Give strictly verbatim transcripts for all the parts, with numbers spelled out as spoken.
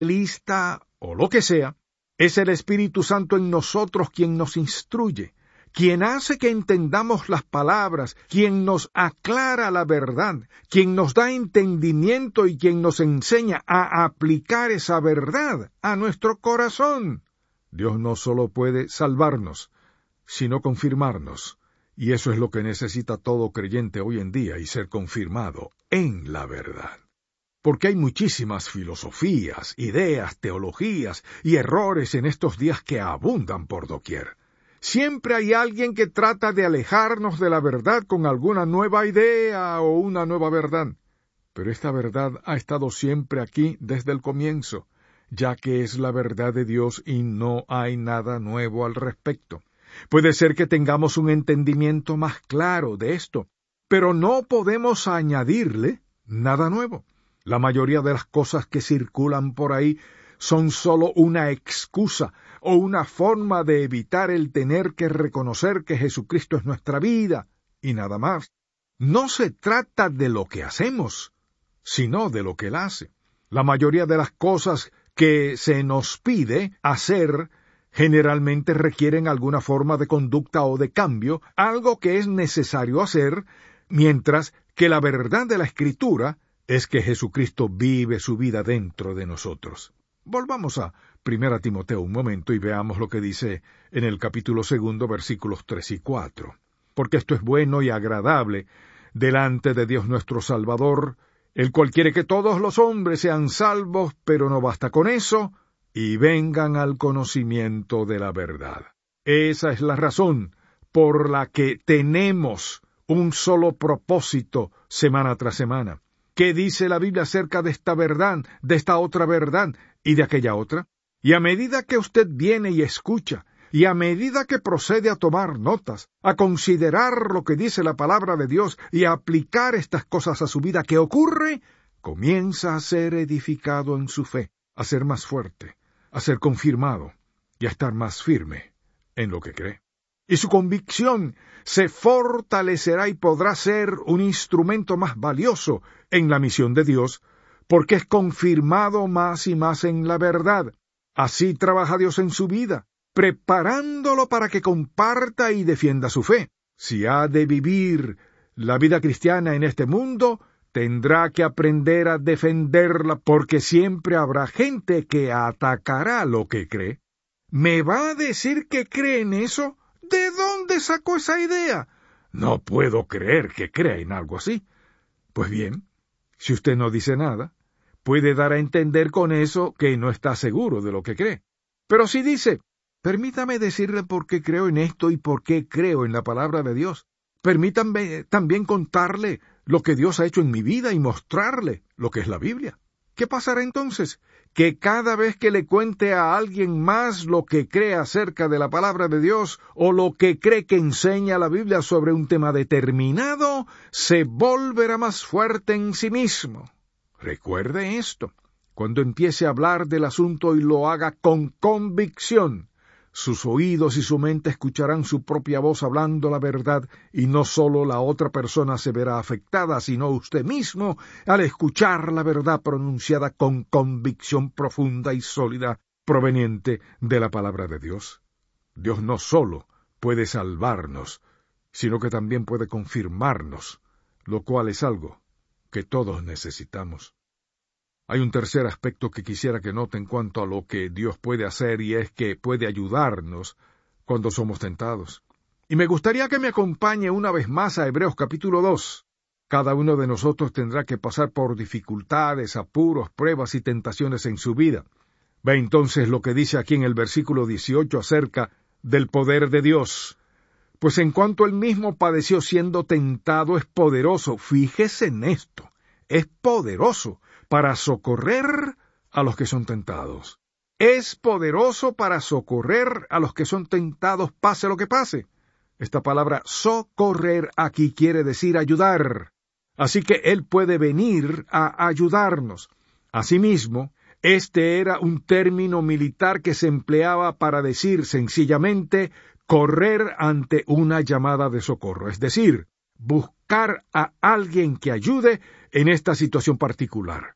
lista o lo que sea, es el Espíritu Santo en nosotros quien nos instruye, quien hace que entendamos las palabras, quien nos aclara la verdad, quien nos da entendimiento y quien nos enseña a aplicar esa verdad a nuestro corazón. Dios no solo puede salvarnos, sino confirmarnos, y eso es lo que necesita todo creyente hoy en día, y ser confirmado en la verdad. Porque hay muchísimas filosofías, ideas, teologías y errores en estos días que abundan por doquier. Siempre hay alguien que trata de alejarnos de la verdad con alguna nueva idea o una nueva verdad. Pero esta verdad ha estado siempre aquí desde el comienzo, ya que es la verdad de Dios y no hay nada nuevo al respecto. Puede ser que tengamos un entendimiento más claro de esto, pero no podemos añadirle nada nuevo. La mayoría de las cosas que circulan por ahí son solo una excusa o una forma de evitar el tener que reconocer que Jesucristo es nuestra vida, y nada más. No se trata de lo que hacemos, sino de lo que Él hace. La mayoría de las cosas que se nos pide hacer generalmente requieren alguna forma de conducta o de cambio, algo que es necesario hacer, mientras que la verdad de la Escritura es que Jesucristo vive su vida dentro de nosotros. Volvamos a Primera Timoteo un momento y veamos lo que dice en el capítulo segundo, versículos tres y cuatro. Porque esto es bueno y agradable delante de Dios nuestro Salvador, el cual quiere que todos los hombres sean salvos, pero no basta con eso, y vengan al conocimiento de la verdad. Esa es la razón por la que tenemos un solo propósito semana tras semana. ¿Qué dice la Biblia acerca de esta verdad, de esta otra verdad y de aquella otra? Y a medida que usted viene y escucha, y a medida que procede a tomar notas, a considerar lo que dice la palabra de Dios y a aplicar estas cosas a su vida, ¿qué ocurre? Comienza a ser edificado en su fe, a ser más fuerte, a ser confirmado y a estar más firme en lo que cree. Y su convicción se fortalecerá y podrá ser un instrumento más valioso en la misión de Dios, porque es confirmado más y más en la verdad. Así trabaja Dios en su vida, preparándolo para que comparta y defienda su fe. Si ha de vivir la vida cristiana en este mundo, tendrá que aprender a defenderla, porque siempre habrá gente que atacará lo que cree. ¿Me va a decir que cree en eso? ¿De dónde sacó esa idea? No puedo creer que crea en algo así. Pues bien, si usted no dice nada, puede dar a entender con eso que no está seguro de lo que cree. Pero si dice, permítame decirle por qué creo en esto y por qué creo en la palabra de Dios. Permítanme también contarle lo que Dios ha hecho en mi vida y mostrarle lo que es la Biblia. ¿Qué pasará entonces? Que cada vez que le cuente a alguien más lo que cree acerca de la palabra de Dios o lo que cree que enseña la Biblia sobre un tema determinado, se volverá más fuerte en sí mismo. Recuerde esto, cuando empiece a hablar del asunto y lo haga con convicción, sus oídos y su mente escucharán su propia voz hablando la verdad, y no solo la otra persona se verá afectada, sino usted mismo al escuchar la verdad pronunciada con convicción profunda y sólida proveniente de la palabra de Dios. Dios no solo puede salvarnos, sino que también puede confirmarnos, lo cual es algo que todos necesitamos. Hay un tercer aspecto que quisiera que note en cuanto a lo que Dios puede hacer, y es que puede ayudarnos cuando somos tentados. Y me gustaría que me acompañe una vez más a Hebreos capítulo dos. Cada uno de nosotros tendrá que pasar por dificultades, apuros, pruebas y tentaciones en su vida. Ve entonces lo que dice aquí en el versículo dieciocho acerca del poder de Dios. Pues en cuanto él mismo padeció siendo tentado, es poderoso. Fíjese en esto. Es poderoso para socorrer a los que son tentados. Es poderoso para socorrer a los que son tentados, pase lo que pase. Esta palabra socorrer aquí quiere decir ayudar. Así que Él puede venir a ayudarnos. Asimismo, este era un término militar que se empleaba para decir sencillamente correr ante una llamada de socorro, es decir, buscar a alguien que ayude en esta situación particular.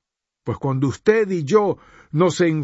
Pues cuando usted y yo nos